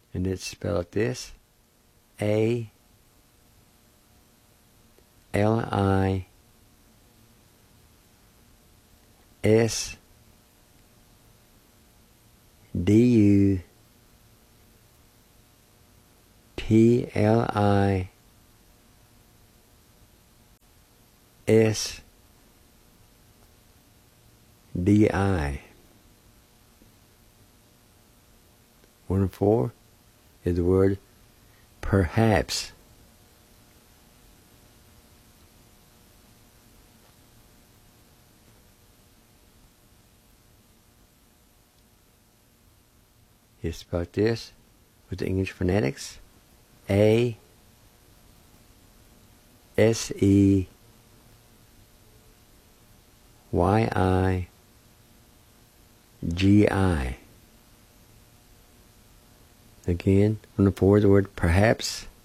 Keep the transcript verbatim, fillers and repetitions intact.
And it's spelled like this: A L I S D U P L I S D I. One and four is the word perhaps. It's spelled this with the English phonetics: A S E Y I G I. Again, on the four, the word perhaps.